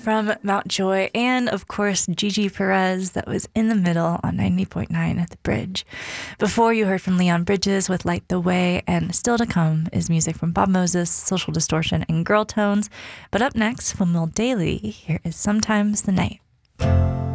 from Mountjoy, and of course Gigi Perez, that was In the Middle on 90.9 at the Bridge. Before, you heard from Leon Bridges with Light the Way, and still to come is music from Bob Moses, Social Distortion, and Girl Tones. But up next from Will Dailey, here is Sometimes the Night.